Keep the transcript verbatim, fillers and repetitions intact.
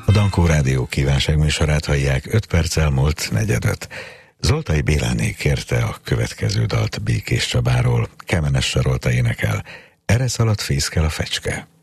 A Dankó Rádió kívánságműsorát hallják, öt perccel múlt negyedöt. Zoltai Béláné kérte a következő dalt Békés Csabáról, Kemenes Sarolta énekel, Erre szaladt fészkel a fecske.